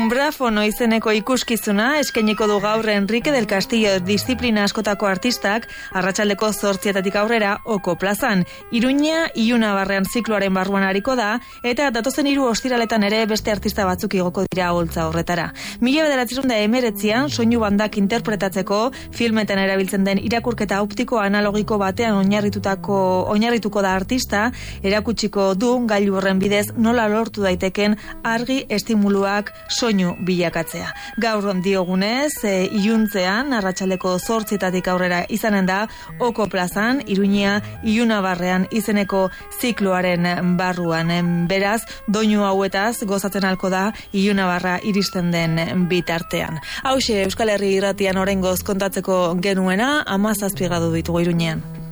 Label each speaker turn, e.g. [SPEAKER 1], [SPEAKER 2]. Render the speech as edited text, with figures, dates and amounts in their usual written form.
[SPEAKER 1] Umbrafono izeneko ikuskizuna eskainiko du gaur Enrique del Castillo disiplina askotako artistak arratsaldeko 8:00 aurrera Oko plazan. Iruña Ilunabarrean zikloaren barruan ariko da eta datozen 3 ostiraletan ere beste artista batzuk igoko dira holtza horretara. 1919an soinu bandak interpretatzeko filmetan erabiltzen den irakurketa optiko analogiko batean oinarrituko da artista, erakutsiko du gailu horren bidez nola lortu daiteken argi estimuluak soinu bilakatzea. Gaur diogunez, iluntzean, arratsaldeko 8:00 aurrera izanen da Oko plazan, Iruña Ilunabarrean izeneko zikloaren barruan. Beraz, doinu hauetaz gozatzen halko da Ilunabarra iristen den bitartean. Hauxe, Euskal Herri Irratian oraingoz kontatzeko genuena, 17 gradu ditugu Iruñean.